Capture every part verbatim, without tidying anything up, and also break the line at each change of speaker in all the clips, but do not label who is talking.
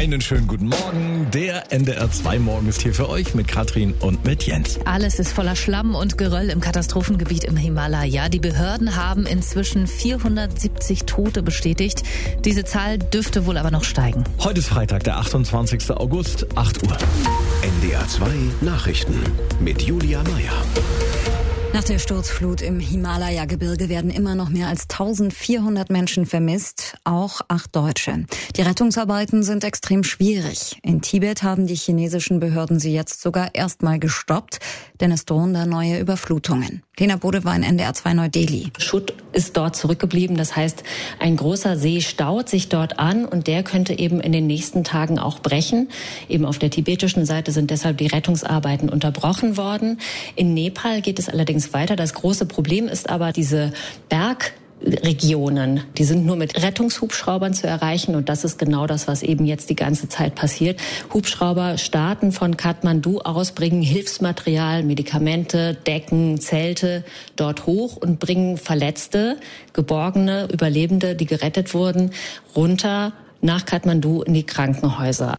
Einen schönen guten Morgen. Der N D R zwei Morgen ist hier für euch mit Katrin und mit Jens.
Alles ist voller Schlamm und Geröll im Katastrophengebiet im Himalaya. Die Behörden haben inzwischen vierhundertsiebzig Tote bestätigt. Diese Zahl dürfte wohl aber noch steigen.
Heute ist Freitag, der achtundzwanzigster August, acht Uhr.
N D R zwei Nachrichten mit Julia Meyer.
Nach der Sturzflut im Himalaya-Gebirge werden immer noch mehr als eintausendvierhundert Menschen vermisst, auch acht Deutsche. Die Rettungsarbeiten sind extrem schwierig. In Tibet haben die chinesischen Behörden sie jetzt sogar erstmal gestoppt, denn es drohen da neue Überflutungen. Lena Bode war in N D R zwei Neu-Delhi.
Schutt ist dort zurückgeblieben, das heißt, ein großer See staut sich dort an und der könnte eben in den nächsten Tagen auch brechen. Eben auf der tibetischen Seite sind deshalb die Rettungsarbeiten unterbrochen worden. In Nepal geht es allerdings weiter. Das große Problem ist aber diese Bergregionen, die sind nur mit Rettungshubschraubern zu erreichen und das ist genau das, was eben jetzt die ganze Zeit passiert. Hubschrauber starten von Kathmandu aus, bringen Hilfsmaterial, Medikamente, Decken, Zelte dort hoch und bringen Verletzte, Geborgene, Überlebende, die gerettet wurden, runter nach Kathmandu in die Krankenhäuser.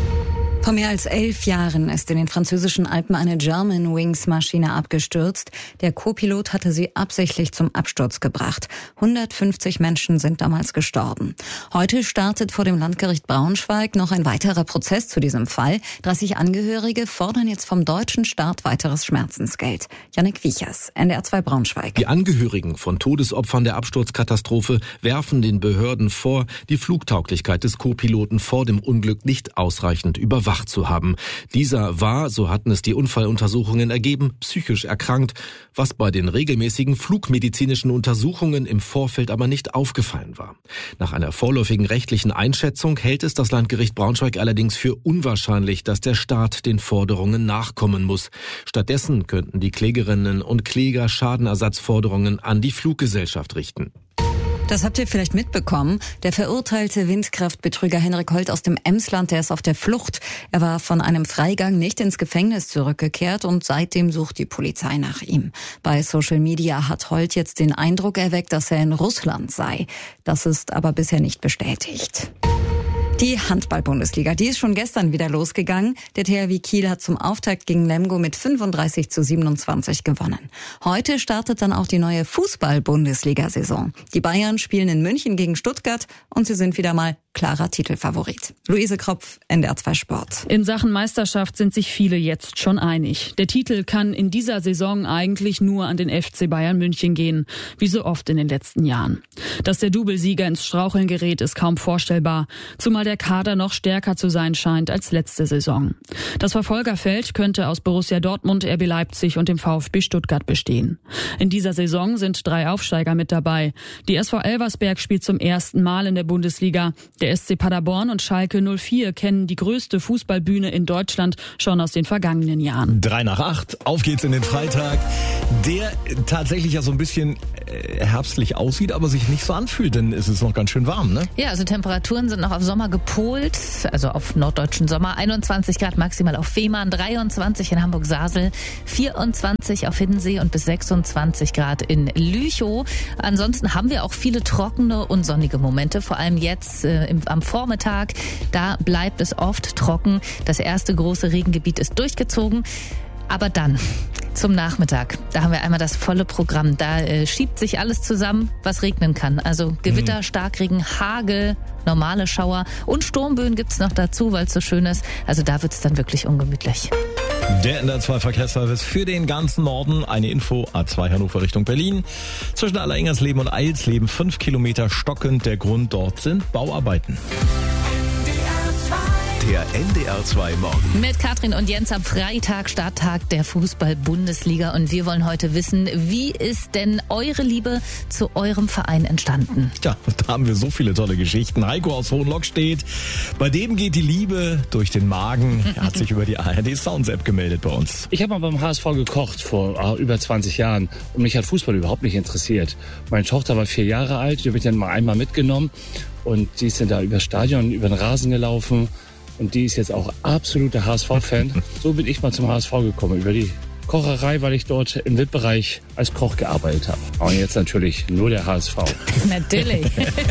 Vor mehr als elf Jahren ist in den französischen Alpen eine Germanwings-Maschine abgestürzt. Der Co-Pilot hatte sie absichtlich zum Absturz gebracht. hundertfünfzig Menschen sind damals gestorben. Heute startet vor dem Landgericht Braunschweig noch ein weiterer Prozess zu diesem Fall. dreißig Angehörige fordern jetzt vom deutschen Staat weiteres Schmerzensgeld. Jannik Wiechers, N D R zwei Braunschweig.
Die Angehörigen von Todesopfern der Absturzkatastrophe werfen den Behörden vor, die Flugtauglichkeit des Co-Piloten vor dem Unglück nicht ausreichend überwacht zu haben. Dieser war, so hatten es die Unfalluntersuchungen ergeben, psychisch erkrankt, was bei den regelmäßigen flugmedizinischen Untersuchungen im Vorfeld aber nicht aufgefallen war. Nach einer vorläufigen rechtlichen Einschätzung hält es das Landgericht Braunschweig allerdings für unwahrscheinlich, dass der Staat den Forderungen nachkommen muss. Stattdessen könnten die Klägerinnen und Kläger Schadenersatzforderungen an die Fluggesellschaft richten.
Das habt ihr vielleicht mitbekommen. Der verurteilte Windkraftbetrüger Henrik Holt aus dem Emsland, der ist auf der Flucht. Er war von einem Freigang nicht ins Gefängnis zurückgekehrt und seitdem sucht die Polizei nach ihm. Bei Social Media hat Holt jetzt den Eindruck erweckt, dass er in Russland sei. Das ist aber bisher nicht bestätigt. Die Handball-Bundesliga, die ist schon gestern wieder losgegangen. Der T H W Kiel hat zum Auftakt gegen Lemgo mit fünfunddreißig zu siebenundzwanzig gewonnen. Heute startet dann auch die neue Fußball-Bundesliga-Saison. Die Bayern spielen in München gegen Stuttgart und sie sind wieder mal klarer Titelfavorit. Luise Kropf, N D R zwei Sport.
In Sachen Meisterschaft sind sich viele jetzt schon einig. Der Titel kann in dieser Saison eigentlich nur an den F C Bayern München gehen, wie so oft in den letzten Jahren. Dass der Doublesieger ins Straucheln gerät, ist kaum vorstellbar, zumal der Kader noch stärker zu sein scheint als letzte Saison. Das Verfolgerfeld könnte aus Borussia Dortmund, R B Leipzig und dem VfB Stuttgart bestehen. In dieser Saison sind drei Aufsteiger mit dabei. Die S V Elversberg spielt zum ersten Mal in der Bundesliga. Der S C Paderborn und Schalke null vier kennen die größte Fußballbühne in Deutschland schon aus den vergangenen Jahren.
Drei nach acht, auf geht's in den Freitag, der tatsächlich ja so ein bisschen äh, herbstlich aussieht, aber sich nicht so anfühlt, denn es ist noch ganz schön warm, ne?
Ja, also Temperaturen sind noch auf Sommer gepolt, also auf norddeutschen Sommer. einundzwanzig Grad maximal auf Fehmarn, dreiundzwanzig in Hamburg-Sasel, vierundzwanzig auf Hiddensee und bis sechsundzwanzig Grad in Lüchow. Ansonsten haben wir auch viele trockene und sonnige Momente, vor allem jetzt äh, im, am Vormittag. Da bleibt es oft trocken. Das erste große Regengebiet ist durchgezogen. Aber dann zum Nachmittag, da haben wir einmal das volle Programm. Da äh, schiebt sich alles zusammen, was regnen kann. Also Gewitter, mhm. Starkregen, Hagel, normale Schauer und Sturmböen gibt's noch dazu, weil es so schön ist. Also da wird's dann wirklich ungemütlich.
Der N D R zwei Verkehrsservice für den ganzen Norden. Eine Info, A zwei Hannover Richtung Berlin. Zwischen Alleringers-Leben und Eilsleben fünf Kilometer stockend. Der Grund dort sind Bauarbeiten.
Der N D R zwei Morgen.
Mit Katrin und Jens am Freitag, Starttag der Fußball-Bundesliga. Und wir wollen heute wissen, wie ist denn eure Liebe zu eurem Verein entstanden?
Ja, da haben wir so viele tolle Geschichten. Heiko aus Hohenlock-Stedt. Bei dem geht die Liebe durch den Magen. Er hat sich über die A R D Sounds App gemeldet bei uns.
Ich habe mal beim H S V gekocht vor ah, über zwanzig Jahren. Und mich hat Fußball überhaupt nicht interessiert. Meine Tochter war vier Jahre alt. Die habe ich dann mal einmal mitgenommen. Und die ist dann da über das Stadion, über den Rasen gelaufen. Und die ist jetzt auch absoluter H S V-Fan. So bin ich mal zum H S V gekommen, über die Kocherei, weil ich dort im V I P-Bereich als Koch gearbeitet habe. Und jetzt natürlich nur der H S V.
Natürlich.